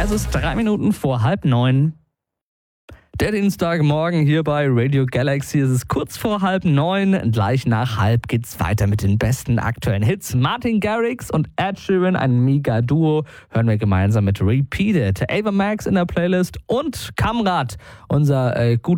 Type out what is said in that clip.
Es ist 3 Minuten vor 8:30. Der Dienstagmorgen hier bei Radio Galaxy. Es ist kurz vor 8:30. Gleich nach 8 geht's weiter mit den besten aktuellen Hits. Martin Garrix und Ed Sheeran, ein Mega-Duo, hören wir gemeinsam mit Repeated. Ava Max in der Playlist und Kamrat, unser